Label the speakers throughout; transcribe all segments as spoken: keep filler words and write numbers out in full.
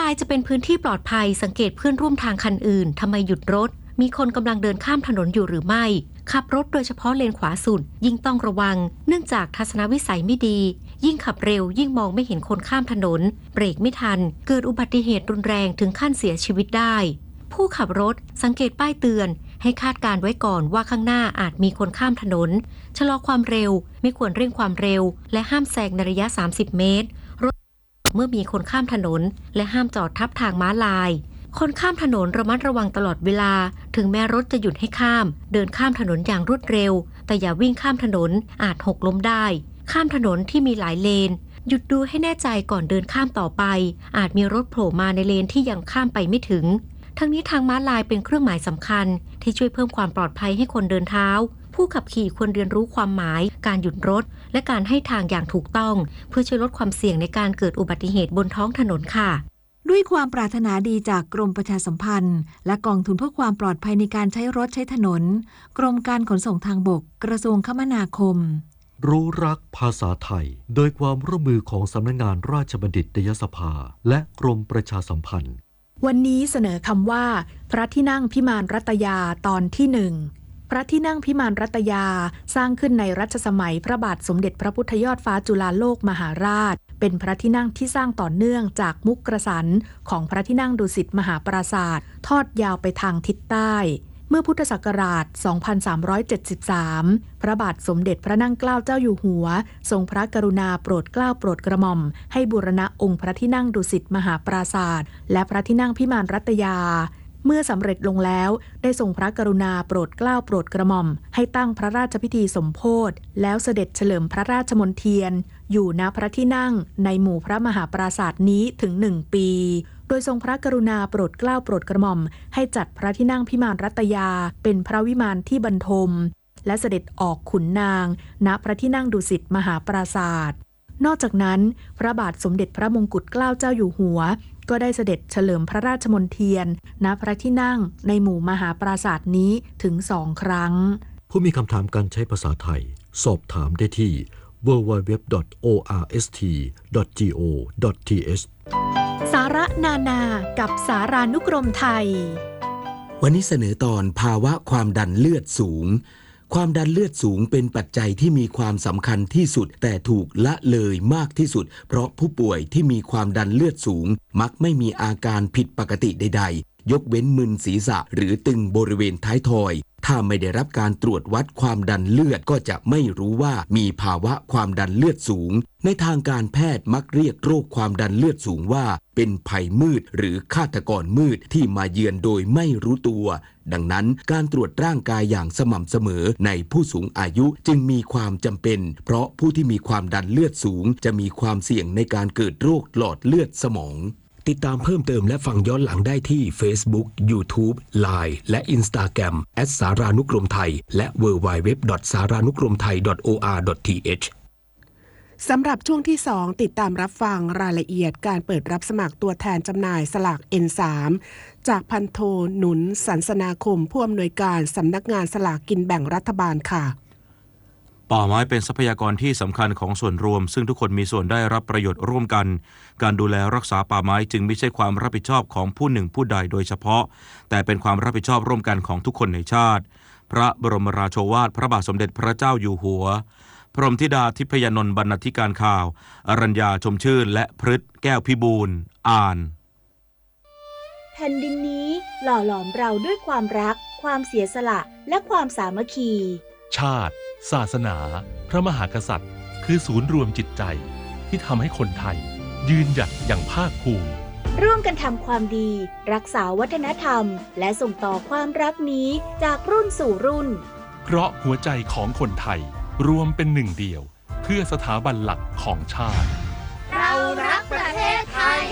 Speaker 1: ายจะเป็นพื้นที่ปลอดภัยสังเกตเพื่อนร่วมทางคันอื่นทำไมหยุดรถมีคนกำลังเดินข้ามถนนอยู่หรือไม่ขับรถโดยเฉพาะเลนขวาสุดยิ่งต้องระวังเนื่องจากทัศนวิสัยไม่ดียิ่งขับเร็วยิ่งมองไม่เห็นคนข้ามถนนเบรกไม่ทันเกิดอุบัติเหตุรุนแรงถึงขั้นเสียชีวิตได้ผู้ขับรถสังเกตป้ายเตือนให้คาดการไว้ก่อนว่าข้างหน้าอาจมีคนข้ามถนนชะลอความเร็วไม่ควรเร่งความเร็วและห้ามแซงในระยะสามสิบเมตรรถเมื่อมีคนข้ามถนนและห้ามจอดทับทางม้าลายคนข้ามถนนระมัดระวังตลอดเวลาถึงแม้รถจะหยุดให้ข้ามเดินข้ามถนนอย่างรวดเร็วแต่อย่าวิ่งข้ามถนนอาจหกล้มได้ข้ามถนนที่มีหลายเลนหยุดดูให้แน่ใจก่อนเดินข้ามต่อไปอาจมีรถโผล่มาในเลนที่ยังข้ามไปไม่ถึงทั้งนี้ทางม้าลายเป็นเครื่องหมายสำคัญที่ช่วยเพิ่มความปลอดภัยให้คนเดินเท้าผู้ขับขี่ควรเรียนรู้ความหมายการหยุดรถและการให้ทางอย่างถูกต้องเพื่อช่วยลดความเสี่ยงในการเกิดอุบัติเหตุบนท้องถนนค่ะ
Speaker 2: ด้วยความปรารถนาดีจากกรมประชาสัมพันธ์และกองทุนเพื่อความปลอดภัยในการใช้รถใช้ถนนกรมการขนส่งทางบกกระทรวงคมนาคม
Speaker 3: รู้รักภาษาไทยโดยความร่วมมือของสำนักงานราชบัณฑิตยสภาและกรมประชาสัมพันธ์
Speaker 4: วันนี้เสนอคำว่าพระที่นั่งพิมานรัตยาตอนที่หนึ่งพระที่นั่งพิมานรัตยาสร้างขึ้นในรัชสมัยพระบาทสมเด็จพระพุทธยอดฟ้าจุฬาโลกมหาราชเป็นพระที่นั่งที่สร้างต่อเนื่องจากมุกกระสันของพระที่นั่งดุสิตมหาปราสาททอดยาวไปทางทิศใต้เมื่อพุทธศักราช สองพันสามร้อยเจ็ดสิบสาม พระบาทสมเด็จพระนั่งเกล้าเจ้าอยู่หัวทรงพระกรุณาโปรดเกล้าโปรดกระหม่อมให้บูรณะองค์พระที่นั่งดุสิตมหาปราสาทและพระที่นั่งพิมานรัตยาเมื่อสำเร็จลงแล้วได้ทรงพระกรุณาโปรดเกล้าโปรดกระหม่อมให้ตั้งพระราชพิธีสมโภชแล้วเสด็จเฉลิมพระราชมณเทียนอยู่ณพระที่นั่งในหมู่พระมหาปราสาทนี้ถึงหนึ่งปีโดยทรงพระกรุณาโปรดเกล้าโปรดกระหม่อมให้จัดพระที่นั่งพิมานรัตยาเป็นพระวิมานที่บรรทมและเสด็จออกขุนนางณพระที่นั่งดุสิตมหาปราสาทนอกจากนั้นพระบาทสมเด็จพระมงกุฎเกล้าเจ้าอยู่หัวก็ได้เสด็จเฉลิมพระราชมณเทียนณพระที่นั่งในหมู่มหาปราสาทนี้ถึงสองครั้ง
Speaker 3: ผู้มีคำถามการใช้ภาษาไทยสอบถามได้ที่ ดับเบิลยู ดับเบิลยู ดับเบิลยู ดอท โอ อาร์ เอส ที ดอท จี โอ ดอท ที เอช
Speaker 4: สาระนานากับสารานุกรมไทย
Speaker 5: วันนี้เสนอตอนภาวะความดันเลือดสูงความดันเลือดสูงเป็นปัจจัยที่มีความสำคัญที่สุดแต่ถูกละเลยมากที่สุดเพราะผู้ป่วยที่มีความดันเลือดสูงมักไม่มีอาการผิดปกติใดๆยกเว้นมึนศีรษะหรือตึงบริเวณท้ายทอยถ้าไม่ได้รับการตรวจวัดความดันเลือดก็จะไม่รู้ว่ามีภาวะความดันเลือดสูงในทางการแพทย์มักเรียกโรคความดันเลือดสูงว่าเป็นภัยมืดหรือฆาตกรมืดที่มาเยือนโดยไม่รู้ตัวดังนั้นการตรวจร่างกายอย่างสม่ำเสมอในผู้สูงอายุจึงมีความจำเป็นเพราะผู้ที่มีความดันเลือดสูงจะมีความเสี่ยงในการเกิดโรคหลอดเลือดสมองติดตามเพิ่มเติมและฟังย้อนหลังได้ที่ Facebook YouTube ไลน์ และ Instagram แอท สารานุกรมไทยและ ดับเบิลยู ดับเบิลยู ดับเบิลยู ดอท สารานุกรมไทย ดอท โอ อาร์ ดอท ที เอช
Speaker 6: สำหรับช่วงที่สองติดตามรับฟังรายละเอียดการเปิดรับสมัครตัวแทนจำหน่ายสลาก เอ็น สาม จากพันโทหนุนสันสนาคมผู้อำนวยการสำนักงานสลากกินแบ่งรัฐบาลค่ะ
Speaker 7: ป่าไม้เป็นทรัพยากรที่สำคัญของส่วนรวมซึ่งทุกคนมีส่วนได้รับประโยชน์ร่วมกันการดูแลรักษาป่าไม้จึงไม่ใช่ความรับผิดชอบของผู้หนึ่งผู้ใดโดยเฉพาะแต่เป็นความรับผิดชอบร่วมกันของทุกคนในชาติพระบรมราโชวาทพระบาทสมเด็จพระเจ้าอยู่หัวพระบรมธิดาทิพยานนท์บรรณาธิการข่าวอรัญญาชมชื่นและพฤทธิ์แก้วพิบูลย์อ่าน
Speaker 8: แผ่นดินนี้หล่อหลอมเราด้วยความรักความเสียสละและความสามัคคี
Speaker 9: ชาติศาสนาพระมหากษัตริย์คือศูนย์รวมจิตใจที่ทำให้คนไทยยืนหยัดอย่างภาคภูมิ
Speaker 8: ร่วมกันทำความดีรักษาวัฒนธรรมและส่งต่อความรักนี้จากรุ่นสู่รุ่น
Speaker 9: เพราะหัวใจของคนไทยรวมเป็นหนึ่งเดียวเพื่อสถาบันหลักของชาติ
Speaker 8: เรารักประเทศไทย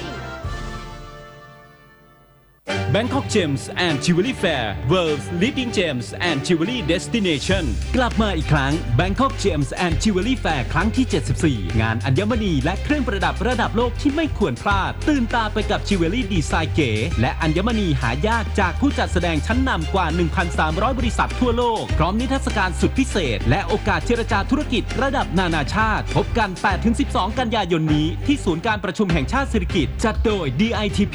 Speaker 10: Bangkok Gems and Jewelry Fair World's Leading Gems and Jewelry Destination กลับมาอีกครั้ง Bangkok Gems and Jewelry Fair ครั้งที่ เจ็ดสิบสี่ งานอัญมณีและเครื่องประดับระดับโลกที่ไม่ควรพลาดตื่นตาไปกับจิวเวลรี่ดีไซน์เก๋และอัญมณีหายากจากผู้จัดแสดงชั้นนำกว่า หนึ่งพันสามร้อย บริษัททั่วโลกพร้อมนิทรรศการสุดพิเศษและโอกาสเจรจาธุรกิจระดับนานาชาติพบกัน แปดถึงสิบสอง กันยายนนี้ที่ศูนย์การประชุมแห่งชาติสิริกิติ์จัดโดย ดี ไอ ที